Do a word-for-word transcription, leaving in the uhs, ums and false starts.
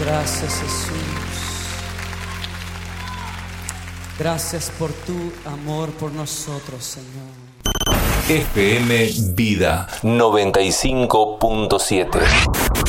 Gracias, Jesús. Gracias por tu amor por nosotros, Señor. F M Vida noventa y cinco punto siete.